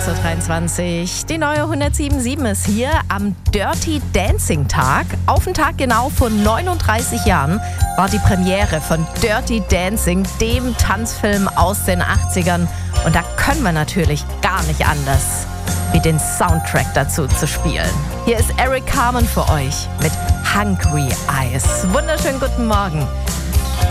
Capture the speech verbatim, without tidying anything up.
sechs Uhr dreiundzwanzig. Die neue hundertsieben Komma sieben ist hier am Dirty Dancing Tag. Auf den Tag genau vor neununddreißig Jahren war die Premiere von Dirty Dancing, dem Tanzfilm aus den achtzigern. Und da können wir natürlich gar nicht anders, wie den Soundtrack dazu zu spielen. Hier ist Eric Carmen für euch mit Hungry Eyes. Wunderschönen guten Morgen.